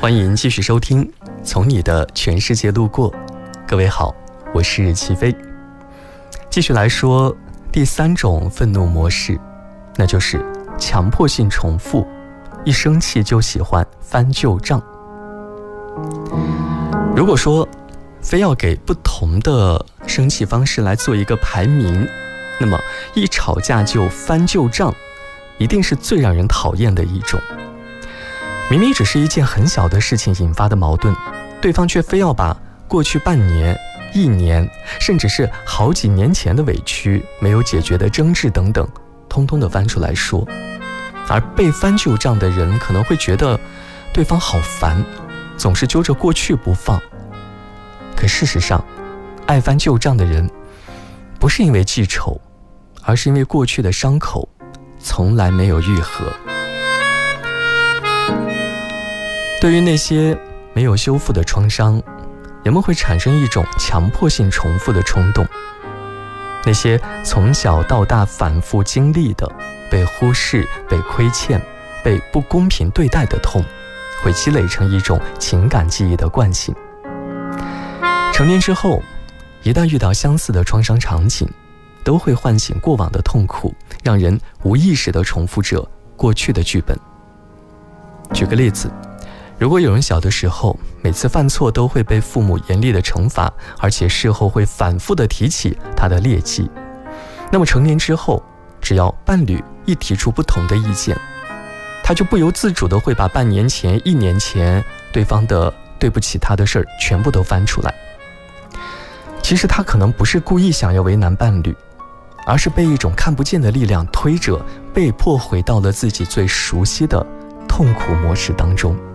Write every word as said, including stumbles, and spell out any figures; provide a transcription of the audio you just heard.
欢迎继续收听从你的全世界路过。各位好，我是齐飞。继续来说第三种愤怒模式，那就是强迫性重复，一生气就喜欢翻旧账。如果说非要给不同的生气方式来做一个排名，那么一吵架就翻旧账一定是最让人讨厌的一种。明明只是一件很小的事情引发的矛盾，对方却非要把过去半年、一年，甚至是好几年前的委屈、没有解决的争执等等，通通的翻出来说。而被翻旧账的人可能会觉得对方好烦，总是揪着过去不放。可事实上，爱翻旧账的人不是因为记仇，而是因为过去的伤口从来没有愈合。对于那些没有修复的创伤，人们会产生一种强迫性重复的冲动。那些从小到大反复经历的被忽视、被亏欠、被不公平对待的痛，会积累成一种情感记忆的惯性。成年之后，一旦遇到相似的创伤场景，都会唤醒过往的痛苦，让人无意识地重复着过去的剧本。举个例子，如果有人小的时候每次犯错都会被父母严厉的惩罚，而且事后会反复地提起他的劣迹，那么成年之后，只要伴侣一提出不同的意见，他就不由自主地会把半年前、一年前对方的对不起他的事儿全部都翻出来。其实他可能不是故意想要为难伴侣，而是被一种看不见的力量推着，被迫回到了自己最熟悉的痛苦模式当中。